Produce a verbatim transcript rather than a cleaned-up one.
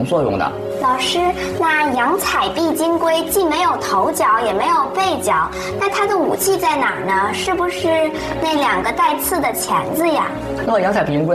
作用的。 老师，那杨采碧金龟既没有头角，也没有背角，那它的武器在哪儿呢？是不是那两个带刺的钳子呀？ 那么杨采碧金龟